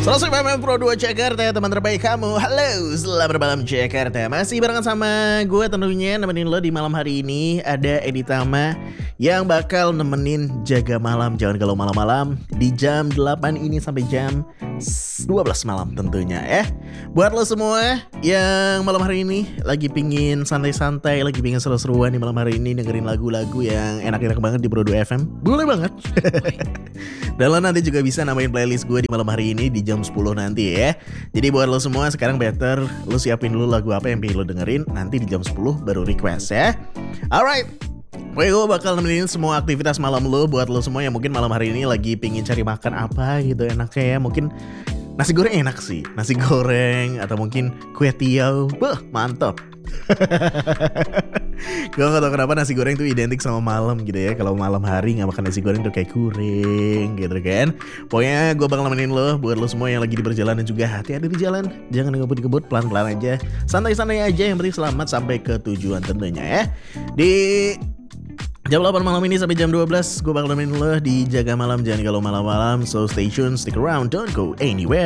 105 Pro 2 Jakarta, teman terbaik kamu. Halo, selamat malam Jakarta. Masih barengan sama gue tentunya nemenin lo di malam hari ini. Ada Edi Tama yang bakal nemenin jaga malam. Jangan galau malam-malam di jam 8 ini sampai jam 12 malam tentunya ya. Buat lo semua yang malam hari ini lagi pingin santai-santai, lagi pingin seru-seruan di malam hari ini, dengerin lagu-lagu yang enak-enak banget di Pro 2 FM, boleh banget. Dan lo nanti juga bisa namain playlist gue di malam hari ini di jam 10 nanti ya. Jadi buat lo semua sekarang better lo siapin dulu lagu apa yang pengen lo dengerin. Nanti di jam 10 baru request ya. Alright, gue bakal nemenin semua aktivitas malam lo. Buat lo semua yang mungkin malam hari ini lagi pingin cari makan apa gitu enaknya ya. Mungkin nasi goreng enak sih, nasi goreng atau mungkin kue tiaw. Beuh, mantap. Gue gak tau kenapa nasi goreng tuh identik sama malam gitu ya. Kalau malam hari gak makan nasi goreng tuh kayak kuring gitu kan. Pokoknya gue bakal nemenin lo. Buat lo semua yang lagi di perjalanan juga, hati-hati di jalan. Jangan ngebut-ngebut, pelan-pelan aja. Santai-santai aja, yang penting selamat sampai ke tujuan tentunya ya. Di jam 8 malam ini sampai jam 12 gue bakal nemenin lo di Jaga Malam. Jangan galau malam-malam. So stay tuned, stick around, don't go anywhere.